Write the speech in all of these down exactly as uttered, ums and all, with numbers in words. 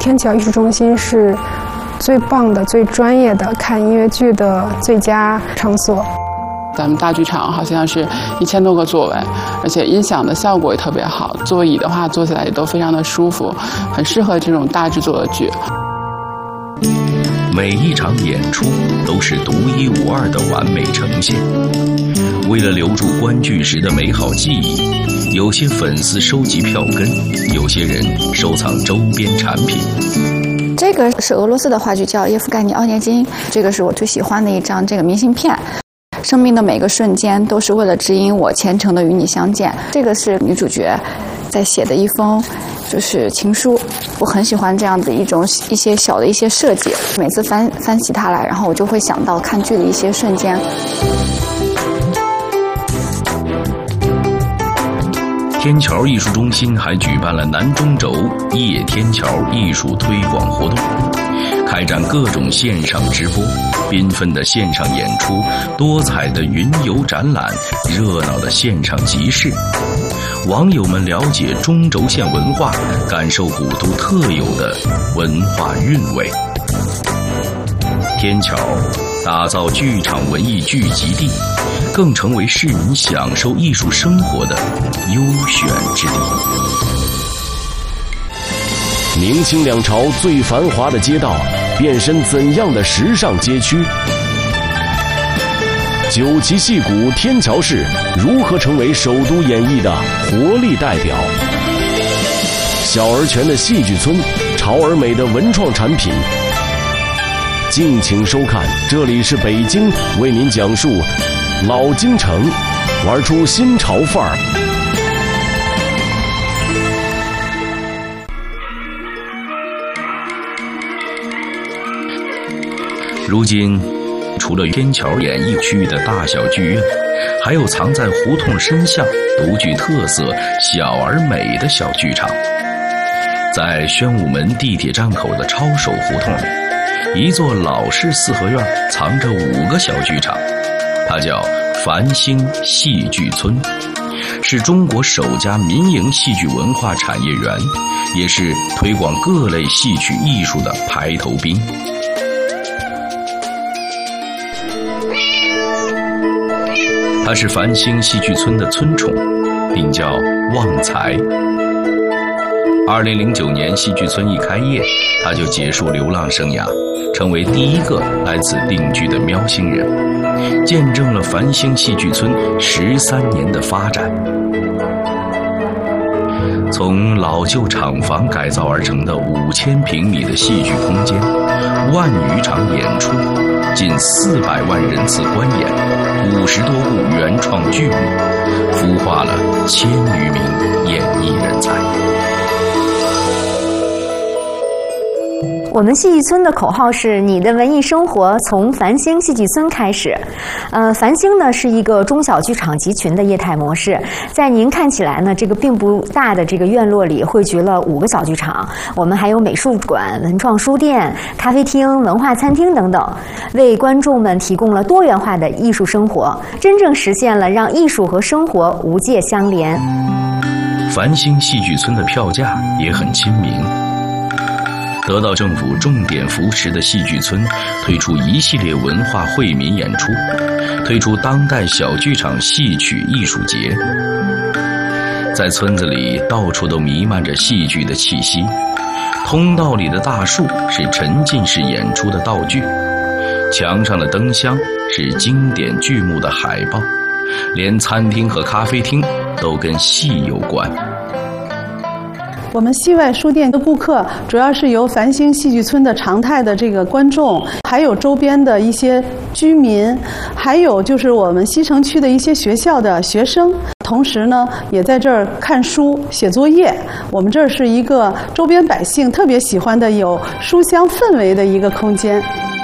天桥艺术中心是最棒的、最专业的看音乐剧的最佳场所。 咱们大剧场好像是一千多个座位，而且音响的效果也特别好，座椅的话坐起来也都非常的舒服，很适合这种大制作的剧。 每一场演出都是独一无二的完美呈现。为了留住观剧时的美好记忆，有些粉丝收集票根，有些人收藏周边产品。 这个是俄罗斯的话剧，叫《叶夫盖尼·奥涅金》，这个是我最喜欢的一张这个明信片。生命的每个瞬间都是为了指引我虔诚的与你相见。这个是女主角在写的一封就是情书，我很喜欢这样的一种一些小的一些设计。每次翻翻起它来，然后我就会想到看剧的一些瞬间。 天桥艺术中心还举办了南中轴夜天桥艺术推广活动，开展各种线上直播，缤纷的线上演出，多彩的云游展览，热闹的线上集市。网友们了解中轴线文化，感受古都特有的文化韵味。天桥打造剧场文艺聚集地，更成为市民享受艺术生活的优选之地。 明清两朝最繁华的街道，变身怎样的时尚街区？九旗戏骨天桥市如何成为首都演艺的活力代表？小而全的戏剧村，潮而美的文创产品。敬请收看，这里是北京，为您讲述老京城，玩出新潮范儿。 如今，除了天桥演艺区域的大小剧院，还有藏在胡同深巷、独具特色、小而美的小剧场。在宣武门地铁站口的抄手胡同里，一座老式四合院藏着五个小剧场，它叫繁星戏剧村，是中国首家民营戏剧文化产业园，也是推广各类戏曲艺术的排头兵。他是繁星戏剧村的村宠，名叫旺财。二零零九年戏剧村一开业，他就结束流浪生涯，成为第一个来此定居的喵星人，见证了繁星戏剧村十三年的发展。从老旧厂房改造而成的五千平米的戏剧空间，万余场演出，近四百万人次观演，五十多部原创剧目，孵化了千余名演艺人才。 我们戏剧村的口号是你的文艺生活从繁星戏剧村开始。呃，繁星呢是一个中小剧场集群的业态模式，在您看起来呢这个并不大的这个院落里汇聚了五个小剧场，我们还有美术馆、文创书店、咖啡厅、文化餐厅等等，为观众们提供了多元化的艺术生活，真正实现了让艺术和生活无界相连。 繁星戏剧村的票价也很亲民，得到政府重点扶持的戏剧村推出一系列文化惠民演出，推出当代小剧场戏曲艺术节。在村子里到处都弥漫着戏剧的气息，通道里的大树是沉浸式演出的道具，墙上的灯箱是经典剧目的海报，连餐厅和咖啡厅都跟戏有关。 我们戏外书店的顾客主要是由繁星戏剧村的常态的这个观众，还有周边的一些居民，还有就是我们西城区的一些学校的学生，同时呢也在这儿看书写作业。我们这儿是一个周边百姓特别喜欢的有书香氛围的一个空间。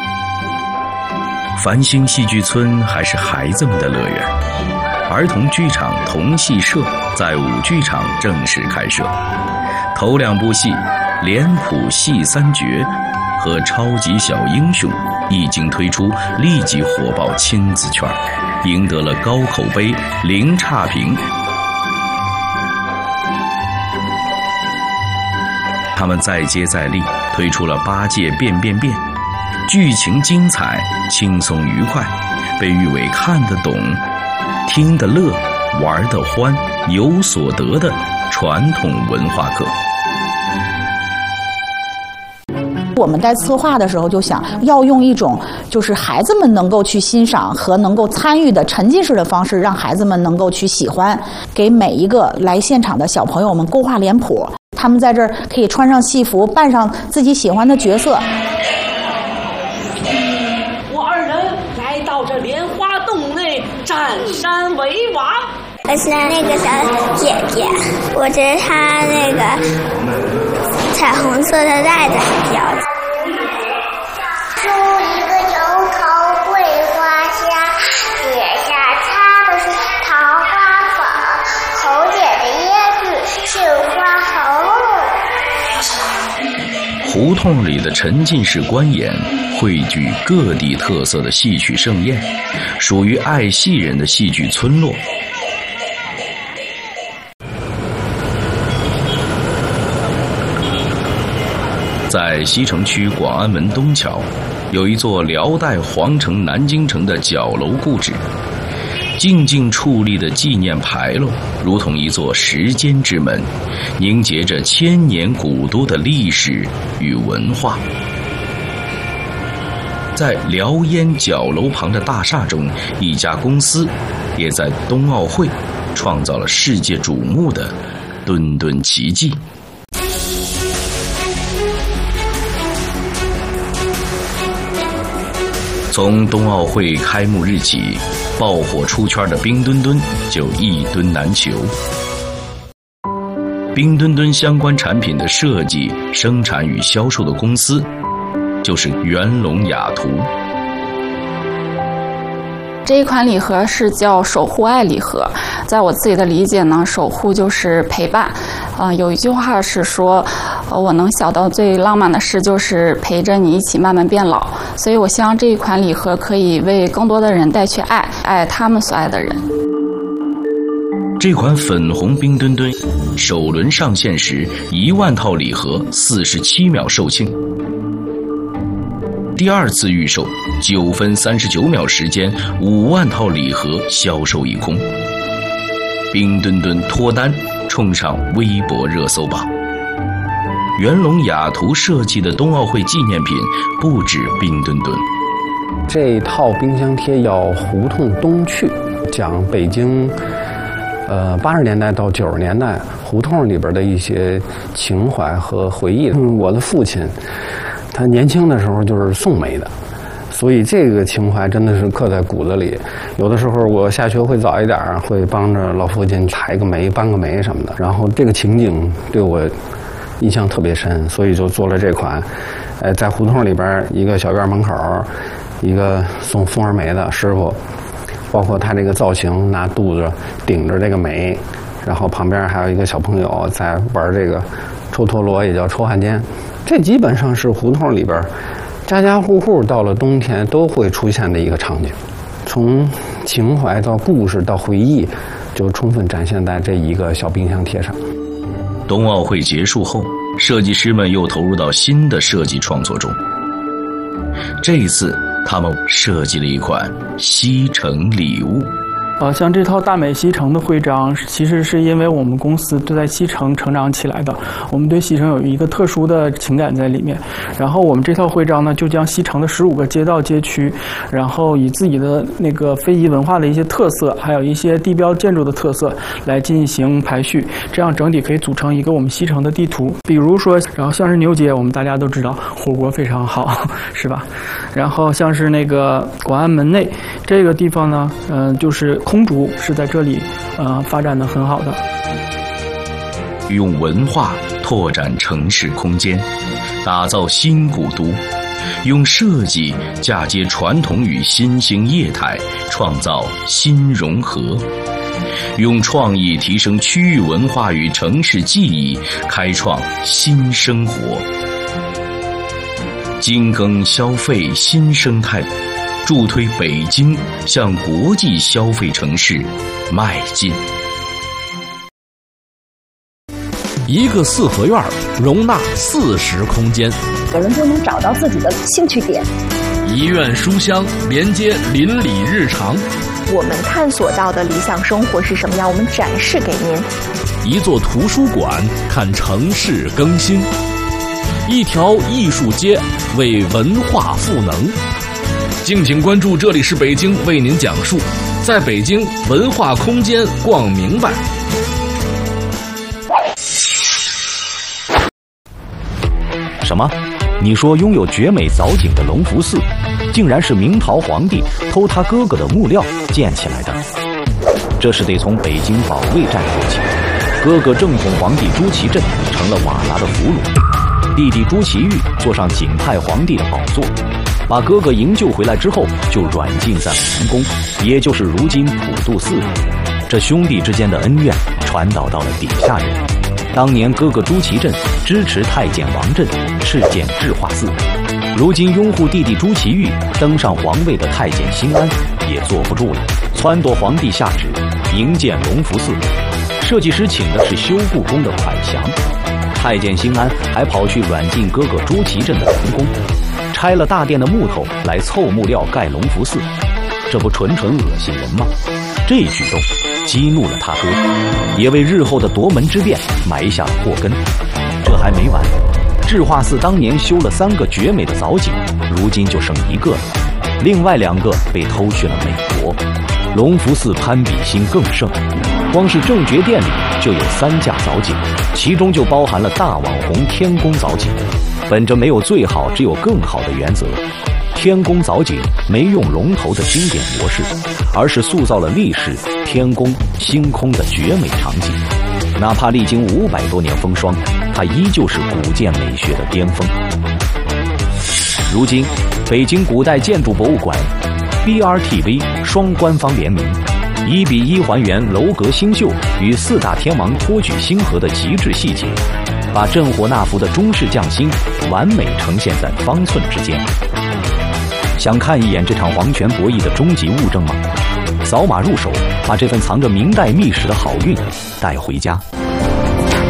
繁星戏剧村还是孩子们的乐园，儿童剧场童戏社在五剧场正式开设，头两部戏《脸谱戏三绝》和《超级小英雄》一经推出，立即火爆亲子圈，赢得了高口碑、零差评。 他们再接再厉，推出了八届变变变，剧情精彩，轻松愉快，被誉为看得懂、听得乐、玩得欢、有所得的传统文化课。 我们在策划的时候就想要用一种就是孩子们能够去欣赏和能够参与的沉浸式的方式，让孩子们能够去喜欢，给每一个来现场的小朋友们勾画脸谱，他们在这儿可以穿上戏服，扮上自己喜欢的角色。 我二人来到这莲花洞内，占山为王。 我是那个小姐姐，我觉得她那个彩虹色的带子很漂亮。 梳一个油头桂花香，姐下插的是桃花粉，口姐的椰子绣花红。 胡同里的沉浸式观演，汇聚各地特色的戏曲盛宴，属于爱戏人的戏剧村落。在西城区广安门东桥，有一座辽代皇城南京城的角楼故址，静静矗立的纪念牌楼，如同一座时间之门，凝结着千年古都的历史与文化。在辽烟角楼旁的大厦中，一家公司也在冬奥会创造了世界瞩目的墩墩奇迹。从冬奥会开幕日起，爆火出圈的冰墩墩就一墩难求。冰墩墩相关产品的设计、生产与销售的公司，就是元龙雅图。 这一款礼盒是叫守护爱礼盒，在我自己的理解呢，守护就是陪伴。啊、呃，有一句话是说，呃，我能想到最浪漫的事就是陪着你一起慢慢变老。所以我希望这一款礼盒可以为更多的人带去爱，爱他们所爱的人。 这款粉红冰墩墩首轮上线时，一万套礼盒四十七秒售罄。第二次预售，九分三十九秒时间，五万套礼盒销售一空。冰墩墩脱单，冲上微博热搜榜。元龙雅图设计的冬奥会纪念品不止冰墩墩。 这套冰箱贴叫胡同东趣，讲北京呃八十年代到九十年代胡同里边的一些情怀和回忆。嗯，我的父亲他年轻的时候就是送煤的，所以这个情怀真的是刻在骨子里。有的时候我下学会早一点，会帮着老父亲抬个煤、搬个煤什么的，然后这个情景对我印象特别深，所以就做了这款。呃，在胡同里边一个小院门口，一个送蜂儿煤的师傅，包括他这个造型，拿肚子顶着这个煤，然后旁边还有一个小朋友在玩这个抽陀螺，也叫抽汉奸。这基本上是胡同里边家家户户到了冬天都会出现的一个场景，从情怀到故事到回忆，就充分展现在这一个小冰箱贴上。 冬奥会结束后，设计师们又投入到新的设计创作中。这一次，他们设计了一款西城礼物。 呃，像这套大美西城的徽章，其实是因为我们公司都在西城成长起来的，我们对西城有一个特殊的情感在里面。然后我们这套徽章呢，就将西城的十五个街道街区，然后以自己的那个非遗文化的一些特色，还有一些地标建筑的特色来进行排序，这样整体可以组成一个我们西城的地图。比如说，然后像是牛街，我们大家都知道火锅非常好，是吧？然后像是那个广安门内这个地方呢，嗯、呃，就是空竹是在这里呃发展的很好的。 用文化拓展城市空间，打造新古都，用设计嫁接传统与新兴业态，创造新融合，用创意提升区域文化与城市记忆，开创新生活。精耕消费新生态，助推北京向国际消费城市迈进。 一个四合院容纳四十空间， 有人就能找到自己的兴趣点。 一院书香连接邻里日常， 我们探索到的理想生活是什么样，我们展示给您。 一座图书馆看城市更新，一条艺术街为文化赋能。敬请关注，这里是北京为您讲述，在北京文化空间逛明白。 什么？你说拥有绝美藻井的隆福寺，竟然是明朝皇帝偷他哥哥的木料建起来的？这是得从北京保卫战说起。哥哥正统皇帝朱祁镇成了瓦剌的俘虏，弟弟朱祁钰坐上景泰皇帝的宝座，把哥哥营救回来之后，就软禁在了皇宫，也就是如今普渡寺里。这兄弟之间的恩怨传导到了底下人。当年哥哥朱祁镇支持太监王振敕建智化寺，如今拥护弟弟朱祁钰登上皇位的太监辛安也坐不住了，撺掇皇帝下旨营建隆福寺。设计师请的是修故宫的蒯祥，太监辛安还跑去软禁哥哥朱祁镇的皇宫，拆了大殿的木头来凑木料盖隆福寺，这不纯纯恶心人吗？这一举动激怒了他哥，也为日后的夺门之变埋下了祸根。这还没完，智化寺当年修了三个绝美的藻井，如今就剩一个了，另外两个被偷去了美国。隆福寺攀比心更盛，光是正觉殿里就有三架藻井，其中就包含了大网红天宫藻井。本着没有最好只有更好的原则，天宫藻井没用龙头的经典模式，而是塑造了历史天宫星空的绝美场景。哪怕历经五百多年风霜，它依旧是古建美学的巅峰。如今北京古代建筑博物馆 B R T V 双官方联名，一比一还原楼阁星宿与四大天王托举星河的极致细节，把镇火纳福的中式匠心完美呈现在方寸之间。想看一眼这场皇权博弈的终极物证吗？扫码入手，把这份藏着明代秘史的好运带回家。